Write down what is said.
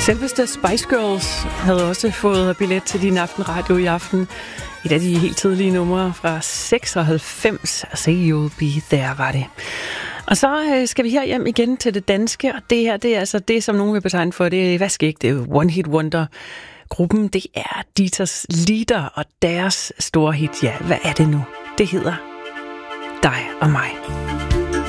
Selveste Spice Girls havde også fået billet til Din Aften Radio i aften. Et af de helt tidlige numre fra 96. Say You'll Be There var det. Og så skal vi her hjem igen til det danske, og det her, det er altså det, som nogen vil betegne for, det er, hvad skal ikke, det er jo One Hit Wonder. Gruppen, det er Dieters Lieder og deres store hit, ja, hvad er det nu? Det hedder Dig og mig.